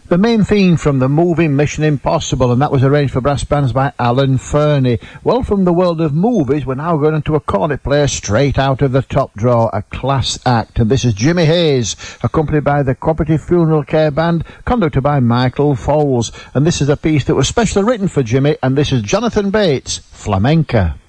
The main theme from the movie Mission Impossible, and that was arranged for brass bands by Alan Fernie. Well, from the world of movies, we're now going into a cornet player straight out of the top drawer, a class act. And this is Jimmy Hayes, accompanied by the Cooperative Funeral Care Band, conducted by Michael Foles. And this is a piece that was specially written for Jimmy, and this is Jonathan Bates, Flamenca.